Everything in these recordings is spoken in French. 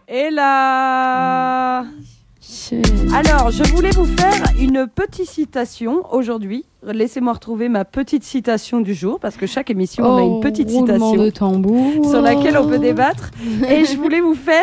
Et là. Alors, je voulais vous faire une petite citation aujourd'hui. Laissez-moi retrouver ma petite citation du jour, parce que chaque émission, on a une petite citation de tambour. sur laquelle on peut débattre. Et je voulais vous faire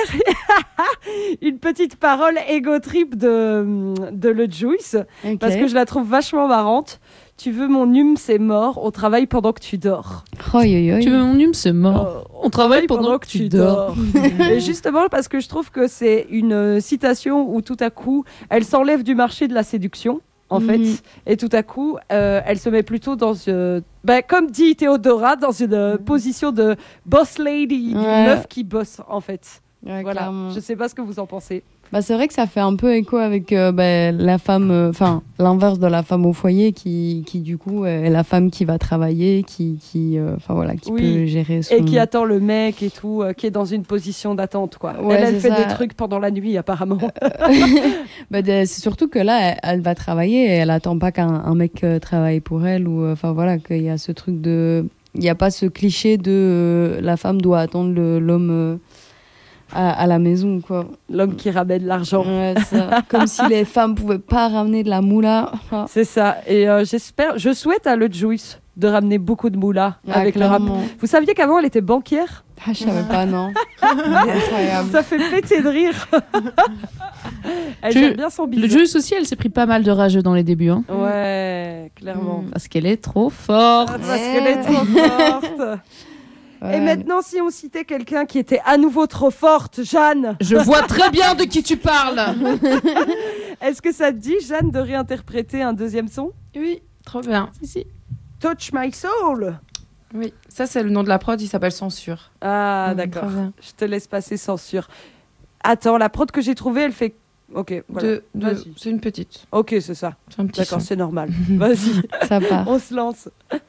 une petite parole ego trip de Le Juice, parce que je la trouve vachement marrante. Tu veux mon hume, c'est mort, on travaille pendant que tu dors. Oh, yo. Tu veux mon hume, c'est mort. On travaille pendant que tu dors. Et justement, parce que je trouve que c'est une citation où tout à coup, elle s'enlève du marché de la séduction, en fait. Et tout à coup, elle se met plutôt dans, comme dit Théodora, dans une position de boss lady, une meuf qui bosse, en fait. Ouais, voilà. clairement. Je sais pas ce que vous en pensez. C'est vrai que ça fait un peu écho avec la femme, l'inverse de la femme au foyer qui du coup est la femme qui va travailler, qui peut gérer son... Et qui attend le mec et tout, qui est dans une position d'attente, quoi. Ouais, elle fait ça. des trucs pendant la nuit, apparemment. C'est surtout que là, elle va travailler et elle attend pas qu'un mec travaille pour elle ou qu'il y a ce truc de... Il n'y a pas ce cliché de la femme doit attendre l'homme... à la maison, quoi. L'homme qui ramène l'argent. Ouais, ça. Comme si les femmes pouvaient pas ramener de la moula. C'est ça. Et je souhaite à Le Juice de ramener beaucoup de moula avec le rap. Vous saviez qu'avant, elle était banquière ? Je savais pas, non. Incroyable. Ça fait péter de rire. Elle gère bien son business. Le Juice aussi, elle s'est pris pas mal de rageux dans les débuts. Hein. Ouais, clairement. Parce qu'elle est trop forte. Parce qu'elle est trop forte. Ouais. Et maintenant, si on citait quelqu'un qui était à nouveau trop forte, Jeanne. Je vois très bien de qui tu parles. Est-ce que ça te dit, Jeanne, de réinterpréter un deuxième son ? Oui, trop bien. Si. Touch My Soul. Oui, ça c'est le nom de la prod, il s'appelle Censure. Ah, d'accord. Je te laisse passer Censure. Attends, la prod que j'ai trouvée, elle fait... Ok, voilà. C'est une petite. Ok, c'est ça. C'est un petit D'accord, son. c'est normal. Vas-y, ça part. On se lance.